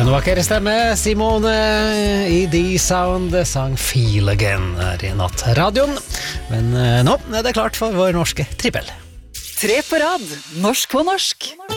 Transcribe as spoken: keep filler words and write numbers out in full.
En vakker stemme, Simone i D-Sound sang Feel Again her i nattradioen. Men nå er det klart for vår norske trippel. Tre på rad, norsk på norsk.